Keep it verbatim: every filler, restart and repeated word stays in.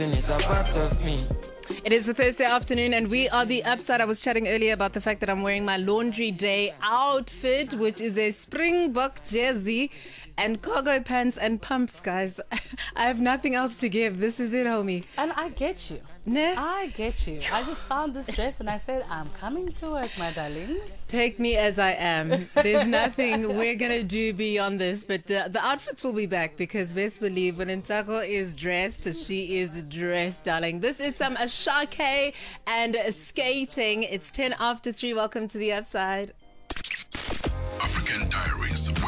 It's a part of me. It is a Thursday afternoon and we are the Upside. I was chatting earlier about the fact that I'm wearing my laundry day outfit, which is a Springbok jersey and cargo pants and pumps, guys. I have nothing else to give. This is it, homie. And I get you. Ne? I get you. I just found this dress and I said, I'm coming to work, my darlings. Take me as I am. There's nothing we're going to do beyond this, but the, the outfits will be back because best believe when Nsako is dressed, she is dressed, darling. This is some Ashake and skating. It's ten after three. Welcome to the Upside. African Diaries.